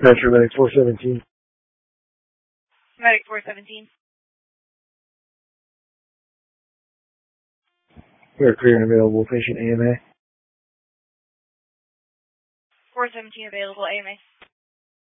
Metro Medic 417. Medic 417. We are clear and available. Patient AMA. 417 available, AMA.